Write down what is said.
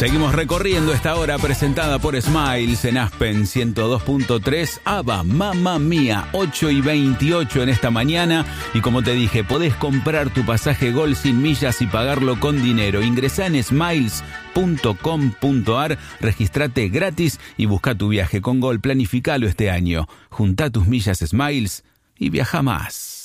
Seguimos recorriendo esta hora presentada por Smiles en Aspen 102.3. ABBA, Mamma Mía, 8:28 en esta mañana. Y como te dije, podés comprar tu pasaje Gol sin millas y pagarlo con dinero. Ingresá en smiles.com.ar, registrate gratis y busca tu viaje con Gol. Planificalo este año. Juntá tus millas Smiles y viaja más.